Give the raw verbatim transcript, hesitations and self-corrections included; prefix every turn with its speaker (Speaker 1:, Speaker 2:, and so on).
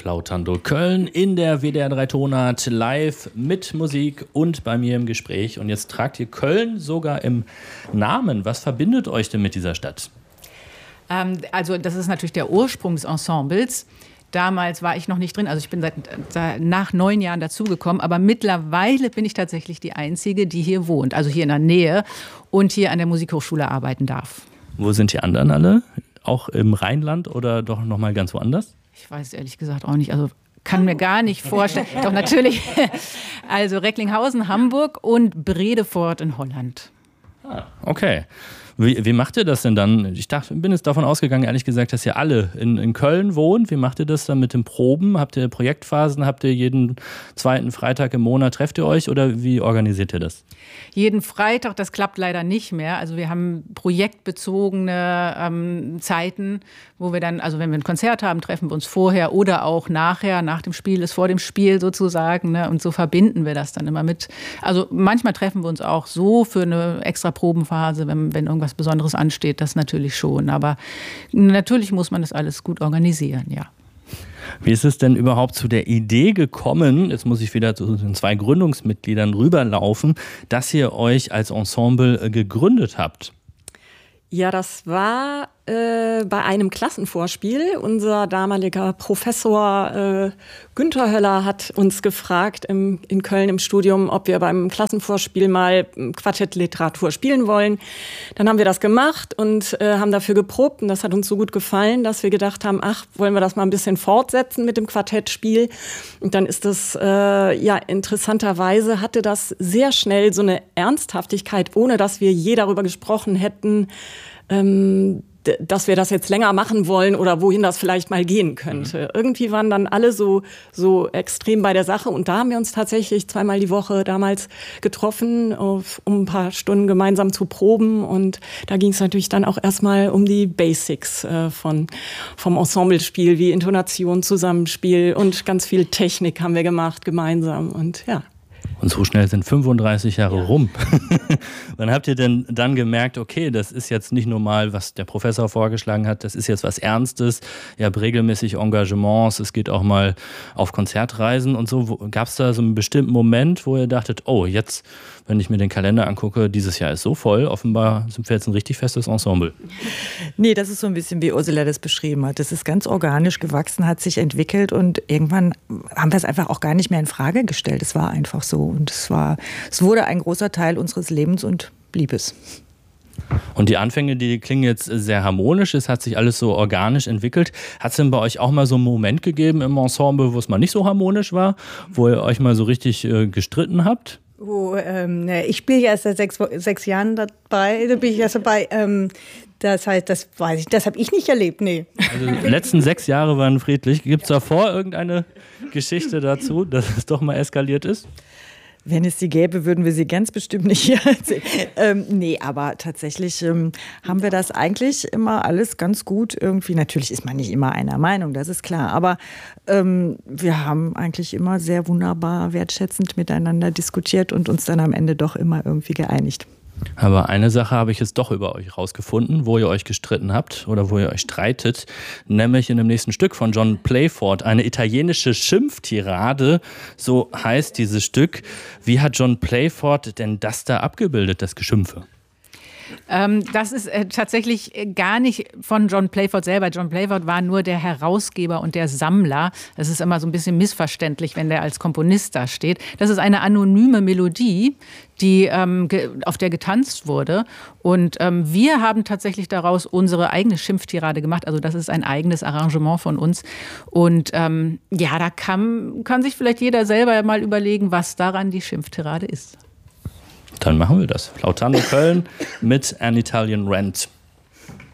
Speaker 1: Flautando Köln in der W D R drei Tonart live mit Musik und bei mir im Gespräch. Und jetzt tragt ihr Köln sogar im Namen. Was verbindet euch denn mit dieser Stadt?
Speaker 2: Ähm, also das ist natürlich der Ursprung des Ensembles. Damals war ich noch nicht drin, also ich bin seit, seit nach neun Jahren dazugekommen, aber mittlerweile bin ich tatsächlich die Einzige, die hier wohnt, also hier in der Nähe und hier an der Musikhochschule arbeiten darf.
Speaker 1: Wo sind die anderen alle? Auch im Rheinland oder doch noch mal ganz woanders?
Speaker 2: Ich weiß ehrlich gesagt auch nicht, also kann mir gar nicht vorstellen. Doch natürlich, also Recklinghausen, Hamburg und Bredefort in Holland.
Speaker 1: Ah, okay. Wie, wie macht ihr das denn dann? Ich dachte, bin jetzt davon ausgegangen, ehrlich gesagt, dass ihr alle in, in Köln wohnt. Wie macht ihr das dann mit den Proben? Habt ihr Projektphasen? Habt ihr jeden zweiten Freitag im Monat, trefft ihr euch oder wie organisiert ihr das?
Speaker 2: Jeden Freitag, das klappt leider nicht mehr. Also wir haben projektbezogene ähm, Zeiten, wo wir dann, also wenn wir ein Konzert haben, treffen wir uns vorher oder auch nachher. Nach dem Spiel ist vor dem Spiel sozusagen. Ne? Und so verbinden wir das dann immer mit. Also manchmal treffen wir uns auch so für eine extra Probenphase, wenn, wenn irgendwas was Besonderes ansteht, das natürlich schon. Aber natürlich muss man das alles gut organisieren, ja.
Speaker 1: Wie ist es denn überhaupt zu der Idee gekommen, jetzt muss ich wieder zu den zwei Gründungsmitgliedern rüberlaufen, dass ihr euch als Ensemble gegründet habt?
Speaker 3: Ja, das war äh, bei einem Klassenvorspiel. Unser damaliger Professor äh, Günther Höller hat uns gefragt im, in Köln im Studium, ob wir beim Klassenvorspiel mal Quartettliteratur spielen wollen. Dann haben wir das gemacht und äh, haben dafür geprobt. Und das hat uns so gut gefallen, dass wir gedacht haben, ach, wollen wir das mal ein bisschen fortsetzen mit dem Quartettspiel. Und dann ist das, äh, ja, interessanterweise hatte das sehr schnell so eine Ernsthaftigkeit, ohne dass wir je darüber gesprochen hätten, ähm, dass wir das jetzt länger machen wollen oder wohin das vielleicht mal gehen könnte. Mhm. Irgendwie waren dann alle so, so extrem bei der Sache und da haben wir uns tatsächlich zweimal die Woche damals getroffen, auf, um ein paar Stunden gemeinsam zu proben und da ging es natürlich dann auch erstmal um die Basics äh, von, vom Ensemblespiel, wie Intonation, Zusammenspiel und ganz viel Technik haben wir gemacht gemeinsam und ja.
Speaker 1: Und so schnell sind fünfunddreißig Jahre ja. rum. Wann habt ihr denn dann gemerkt, okay, das ist jetzt nicht nur mal, was der Professor vorgeschlagen hat, das ist jetzt was Ernstes. Ihr habt regelmäßig Engagements, es geht auch mal auf Konzertreisen und so. Gab es da so einen bestimmten Moment, wo ihr dachtet, oh, jetzt, wenn ich mir den Kalender angucke, dieses Jahr ist so voll, offenbar sind wir jetzt ein richtig festes Ensemble.
Speaker 4: Nee, das ist so ein bisschen, wie Ursula das beschrieben hat. Das ist ganz organisch gewachsen, hat sich entwickelt und irgendwann haben wir es einfach auch gar nicht mehr in Frage gestellt. Es war einfach so. Und es war, es wurde ein großer Teil unseres Lebens und blieb es.
Speaker 1: Und die Anfänge, die klingen jetzt sehr harmonisch, es hat sich alles so organisch entwickelt. Hat es denn bei euch auch mal so einen Moment gegeben im Ensemble, wo es mal nicht so harmonisch war, wo ihr euch mal so richtig äh, gestritten habt?
Speaker 5: Oh, ähm, ich spiele ja erst seit sechs, sechs Jahren dabei, da bin ich erst dabei. Ähm, das heißt, das weiß ich, das habe ich nicht erlebt, nee.
Speaker 1: Also die letzten sechs Jahre waren friedlich. Gibt es davor irgendeine Geschichte dazu, dass es doch mal eskaliert ist?
Speaker 4: Wenn es sie gäbe, würden wir sie ganz bestimmt nicht hier erzählen. Ähm, nee, aber tatsächlich ähm, haben wir das eigentlich immer alles ganz gut irgendwie. Natürlich ist man nicht immer einer Meinung, das ist klar. Aber ähm, wir haben eigentlich immer sehr wunderbar wertschätzend miteinander diskutiert und uns dann am Ende doch immer irgendwie geeinigt.
Speaker 1: Aber eine Sache habe ich jetzt doch über euch rausgefunden, wo ihr euch gestritten habt oder wo ihr euch streitet, nämlich in dem nächsten Stück von John Playford, eine italienische Schimpftirade, so heißt dieses Stück. Wie hat John Playford denn das da abgebildet, das Geschimpfe?
Speaker 2: Ähm, das ist äh, tatsächlich gar nicht von John Playford selber. John Playford war nur der Herausgeber und der Sammler. Das ist immer so ein bisschen missverständlich, wenn der als Komponist da steht. Das ist eine anonyme Melodie, die, ähm, ge- auf der getanzt wurde. Und ähm, wir haben tatsächlich daraus unsere eigene Schimpftirade gemacht. Also das ist ein eigenes Arrangement von uns. Und ähm, ja, da kann, kann sich vielleicht jeder selber mal überlegen, was daran die Schimpftirade ist.
Speaker 1: Dann machen wir das. Flautando Köln mit An Italian Rent.